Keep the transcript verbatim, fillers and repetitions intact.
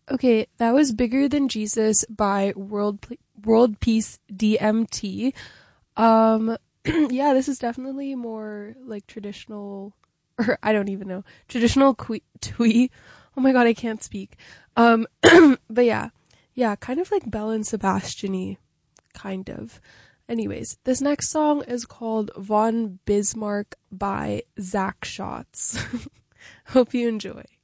Okay, that was Bigger Than Jesus by World P- World Peace D M T. Um, yeah, this is definitely more like traditional, or I don't even know, traditional que- twee. Oh my god, I can't speak. Um, but yeah, yeah, kind of like Belle and Sebastian-y, kind of. Anyways, this next song is called Von Bismarck by Zach Schatz. Hope you enjoy.